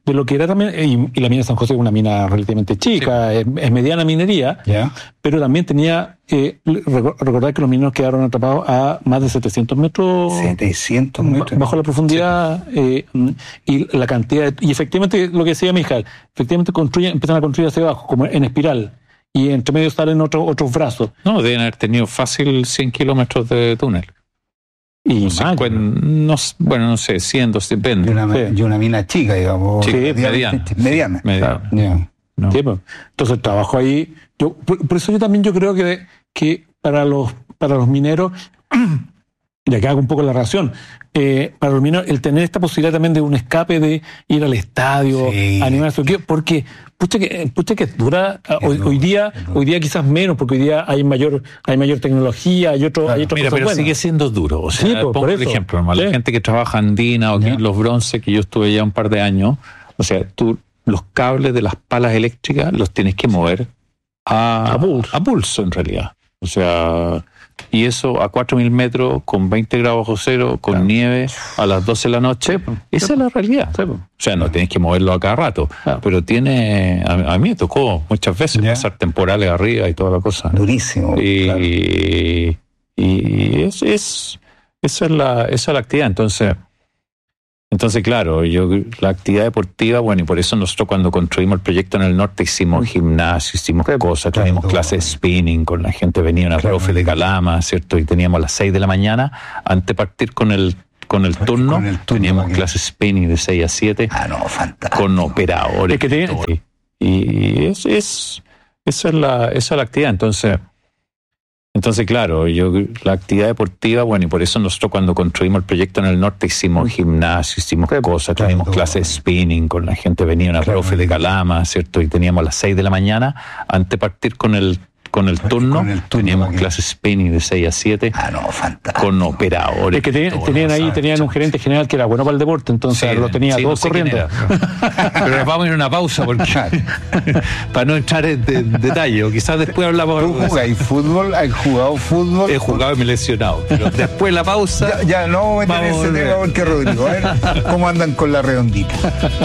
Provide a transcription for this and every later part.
de lo que era también, y la mina de San José es una mina relativamente chica, es mediana minería, pero también tenía, recordar que los mineros quedaron atrapados a más de 700 metros. 700 metros. Bajo la profundidad, y la cantidad, y efectivamente lo que decía Mijael, efectivamente empiezan a construir hacia abajo, como en espiral. Y entre medio salen otros brazos. No, deben haber tenido fácil 100 kilómetros de túnel. Y no sé, 100, 200, depende. Y una mina chica, digamos. Sí, mediana. Claro. No. Sí, pues. Entonces el trabajo ahí, por eso yo también creo que para los mineros, y acá hago un poco la relación, para los mineros el tener esta posibilidad también de un escape, de ir al estadio, animar su equipo, porque pucha que es dura. Hoy día quizás menos, porque hoy día hay mayor tecnología, hay otras Mira, cosas pero buenas. sigue siendo duro. O sea, Sí, pongo el ejemplo, hermano. La gente que trabaja andina o los bronces, que yo estuve ya un par de años, o sea, tú los cables de las palas eléctricas los tienes que mover a pulso, en realidad. O sea, y eso a 4.000 metros, con 20 grados bajo cero, con nieve, a las 12 de la noche, esa es la realidad. O sea, no tienes que moverlo a cada rato, pero a mí me tocó muchas veces pasar temporales arriba y toda la cosa. Durísimo. Y esa es la actividad. Entonces, claro, la actividad deportiva, bueno, y por eso nosotros cuando construimos el proyecto en el norte hicimos gimnasio, hicimos cosas, tuvimos clases de spinning con la gente, venía una profe de Calama, ¿cierto? Y teníamos a las 6 de la mañana, antes de partir con el turno, teníamos clases de spinning de 6 a 7. Fantástico. Con operadores. Y esa es la actividad. Entonces, claro, la actividad deportiva, bueno, y por eso nosotros cuando construimos el proyecto en el norte hicimos gimnasio, hicimos cosas, tuvimos clases de spinning con la gente, venía una profe de Calama, ¿cierto? Y teníamos a las 6 de la mañana, antes de partir con el turno, teníamos clases spinning de 6 a 7. Fantástico. Con operadores. Tenían un gerente general que era bueno para el deporte, entonces lo tenía todos corriendo. Pero nos vamos a ir a una pausa porque para no entrar en detalle, o quizás después hablamos. ¿Tú jugáis fútbol? ¿Has jugado fútbol? He jugado y me he lesionado. Pero después de la pausa. Ya no me meter ese tema porque Rodrigo, a ver cómo andan con la redondita.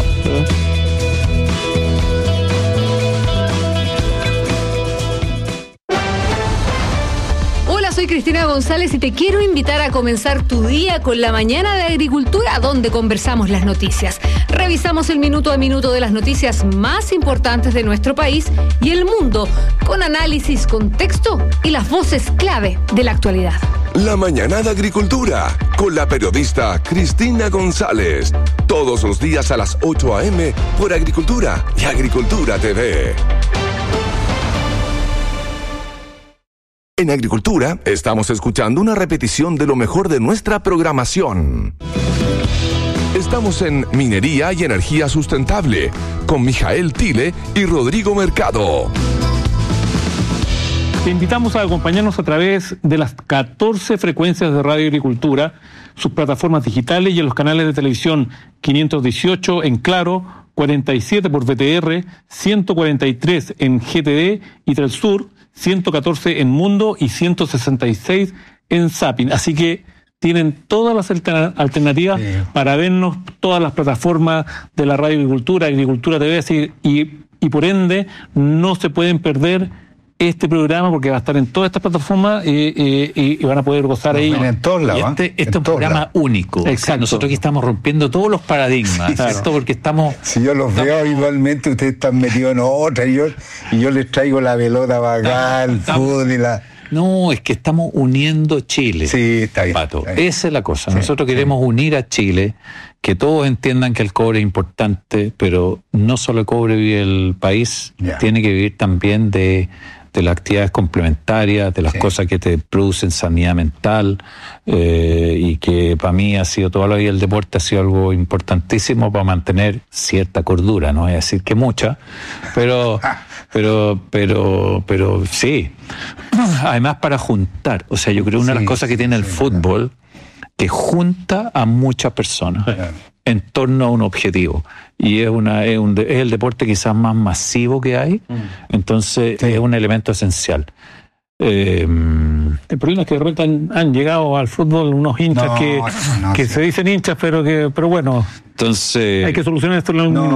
Soy Cristina González y te quiero invitar a comenzar tu día con la Mañana de Agricultura, donde conversamos las noticias. Revisamos el minuto a minuto de las noticias más importantes de nuestro país y el mundo, con análisis, contexto y las voces clave de la actualidad. La Mañana de Agricultura, con la periodista Cristina González. Todos los días a las 8 a.m. por Agricultura y Agricultura TV. En Agricultura, estamos escuchando una repetición de lo mejor de nuestra programación. Estamos en Minería y Energía Sustentable, con Mijael Tille y Rodrigo Mercado. Te invitamos a acompañarnos a través de las 14 frecuencias de Radio Agricultura, sus plataformas digitales y en los canales de televisión 518 en Claro, 47 por VTR, 143 en GTD y Telsur, 114 en Mundo y 166 en Zapping. Así que tienen todas las alternativas para vernos, todas las plataformas de la Radio Agricultura, Agricultura TV, y por ende no se pueden perder este programa porque va a estar en todas estas plataformas y van a poder gozar ahí. En todos lados. Este es un programa único. Exacto. O sea, nosotros aquí estamos rompiendo todos los paradigmas, ¿cierto? Porque estamos... Si yo los veo habitualmente, ustedes están metidos en otra y yo les traigo la pelota para acá, el fútbol y la... No, es que estamos uniendo Chile. Sí, está bien. Pato, está bien. esa es la cosa. Nosotros queremos unir a Chile, que todos entiendan que el cobre es importante, pero no solo el cobre vive el país, tiene que vivir también de las actividades complementarias, de las cosas que te producen sanidad mental, y que para mí ha sido toda la vida el deporte ha sido algo importantísimo para mantener cierta cordura, no voy a decir que mucha, pero sí. Además para juntar, o sea, yo creo una de las cosas que tiene el fútbol, que junta a muchas personas en torno a un objetivo. Y es el deporte quizás más masivo que hay, entonces es un elemento esencial. El problema es que de repente han llegado al fútbol unos hinchas que se dicen hinchas, pero bueno, entonces hay que solucionar esto en algún minuto.